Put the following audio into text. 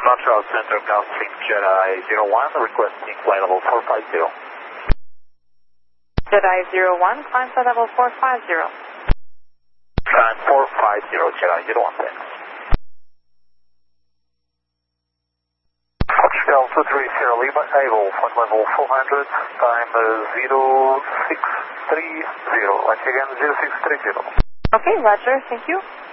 Montreal Center, Gulfstream Jedi 01, requesting flight level 450. Jedi 01, climb flight level 450. Climb 450, Jedi 01, thanks. Hotel 230 Lima, Able, flight level 400, time 0630. Once again, 0630. Okay, Roger, thank you.